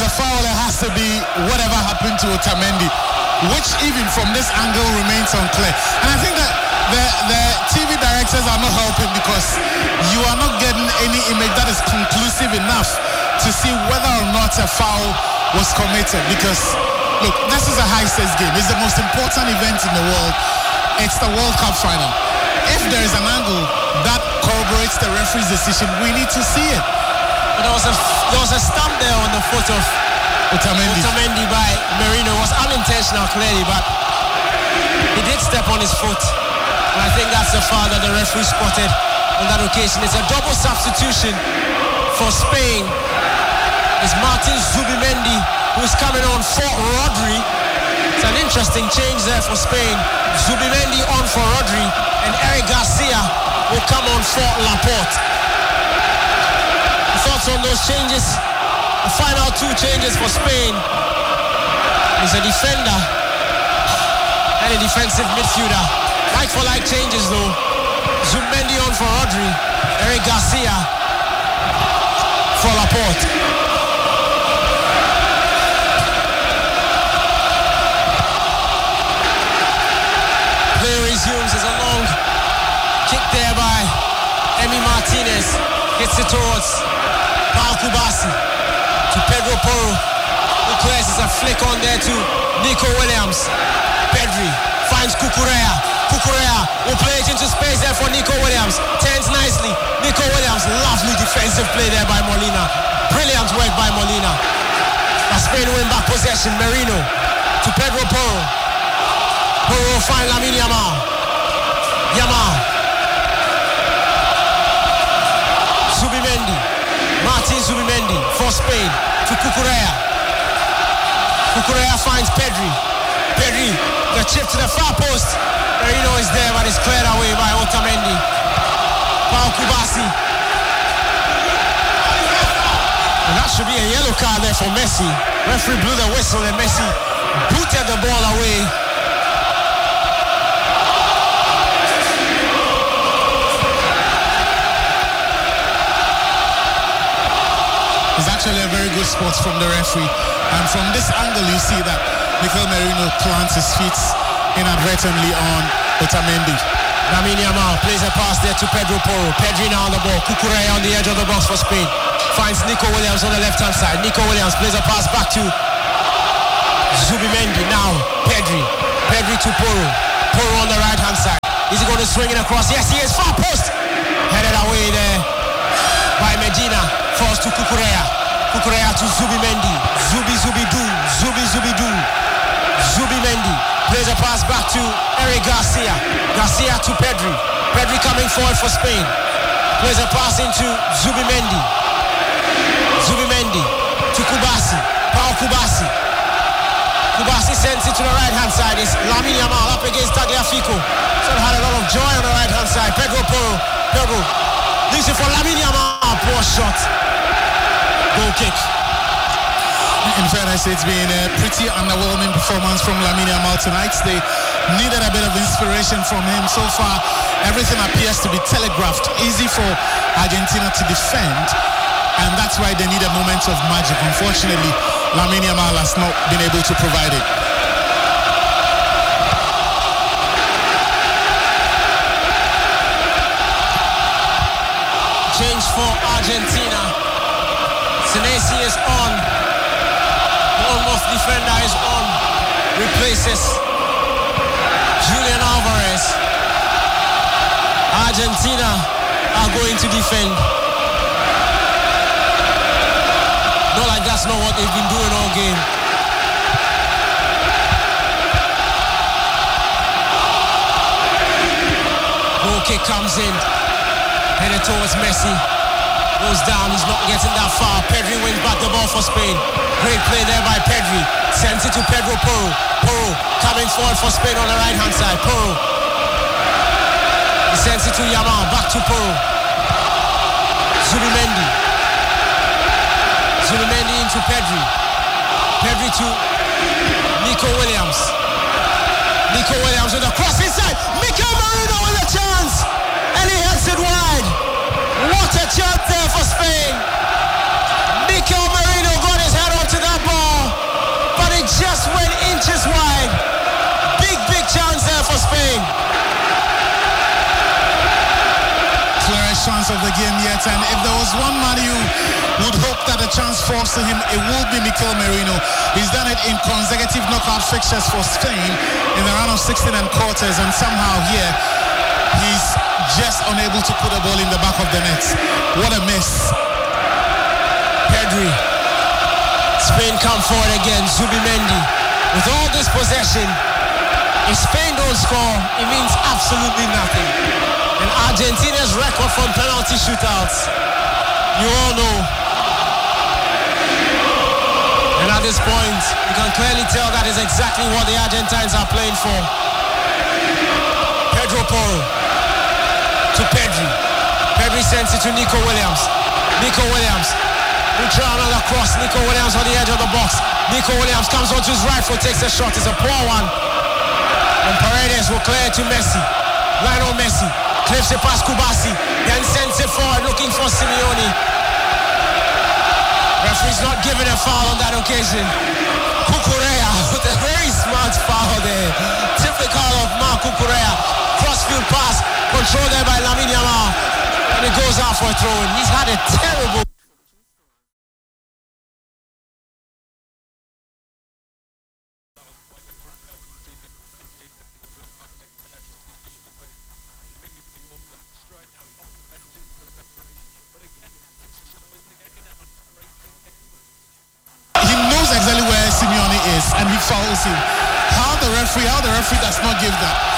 a foul, it has to be whatever happened to Otamendi, which even from this angle remains unclear. And I think that the TV directors are not helping because you are not getting any image that is conclusive enough to see whether or not a foul was committed. Because, look, this is a high-stakes game. It's the most important event in the world. It's the World Cup final. If there is an angle that corroborates the referee's decision, we need to see it. But there was a stamp there on the foot of Otamendi by Merino. It was unintentional, clearly, but he did step on his foot. And I think that's the foul that the referee spotted on that occasion. It's a double substitution for Spain. It's Martin Zubimendi who's coming on for Rodri. It's an interesting change there for Spain. Zubimendi on for Rodri, and Eric Garcia will come on for Laporte. Thoughts on those changes? The final two changes for Spain is a defender and a defensive midfielder. Like for like changes though. Zubimendi on for Rodri, Eric Garcia for Laporte. Play resumes. There's a long kick there by Emi Martinez. Gets it towards Paul Kubasi to Pedro Porro, who clears. It's a flick on there to Nico Williams. Pedri finds Cucurella. Cucurella will play it into space there for Nico Williams. Turns nicely. Nico Williams, lovely defensive play there by Molina. Brilliant work by Molina. As Spain win back possession. Merino to Pedro Porro. Porro will find Lamine Yamal. Yamal. Zubimendi. Martin Zubimendi for Spain to Cucurella. Cucurella finds Pedri. Pedri, the chip to the far post. Merino is there, but it's cleared away by Otamendi. Paul Kubasi. And that should be a yellow card there for Messi. Referee blew the whistle and Messi booted the ball away. It's actually a very good spot from the referee. And from this angle, you see that Mikel Merino plants his feet inadvertently on Otamendi. Lamine Yamal plays a pass there to Pedro Porro. Pedri now on the ball. Cucurella on the edge of the box for Spain. Finds Nico Williams on the left-hand side. Nico Williams plays a pass back to Zubimendi. Now Pedri. Pedri to Porro. Porro on the right-hand side. Is he going to swing it across? Yes, he is. Far post. Headed away there by Medina. Falls to Cucurella. Cucurella to Zubimendi. Zubi-Zubi-Doo. Zubi-Zubi-Doo. Zubimendi plays a pass back to Eric Garcia. Garcia to Pedri. Pedri coming forward for Spain. Plays a pass into Zubimendi. Zubimendi to Kubasi. Paul Kubasi. Kubasi sends it to the right-hand side. It's Lamine Yamal up against Tagliafico. So had a lot of joy on the right-hand side. Pedro Porro. Pedro leaves it for Lamine Yamal. Poor shot. Goal kick. In fairness, it's been a pretty underwhelming performance from Lamine Yamal tonight. They needed a bit of inspiration from him. So far, everything appears to be telegraphed. Easy for Argentina to defend, and that's why they need a moment of magic. Unfortunately, Lamine Yamal has not been able to provide it. Change for Argentina. Senesi is on. Bournemouth defender is on. Replaces Julian Alvarez. Argentina are going to defend. Not like that's not what they've been doing all game. Goal kick comes in. Headed towards Messi. Goes down, he's not getting that far. Pedri wins back the ball for Spain. Great play there by Pedri. Sends it to Pedro Porro. Porro coming forward for Spain on the right-hand side. Porro. He sends it to Yamal. Back to Porro. Zubimendi. Zubimendi into Pedri. Pedri to Nico Williams. Nico Williams with a cross inside. Mikel Merino with a chance. And he heads it wide. What a chance there for Spain. Mikel Merino got his head onto that chance of the game yet, and if there was one man you would hope that the chance falls to him, it would be Mikel Merino. He's done it in consecutive knockout fixtures for Spain in the round of 16 and quarters, and somehow here he's just unable to put a ball in the back of the net. What a miss. Pedri. Spain come forward again. Zubimendi. With all this possession, if Spain don't score, it means absolutely nothing. And Argentina's record from penalty shootouts, you all know. And at this point, you can clearly tell that is exactly what the Argentines are playing for. Pedro Porro to Pedri. Pedri sends it to Nico Williams. Nico Williams will try another cross. Nico Williams on the edge of the box. Nico Williams comes onto his right foot, takes a shot. It's a poor one. And Paredes will clear it to Messi. Lionel Messi clips it past Kubasi, then sends it forward looking for Simeone. Referee's not giving a foul on that occasion. Cucurella with a very smart foul there. Typical of Marc Cucurella. Crossfield pass, controlled there by Lamine Yamal. And it goes out for a throw-in. He's had a terrible... Exactly where Simeone is, and he fouls him. How the referee does not give that.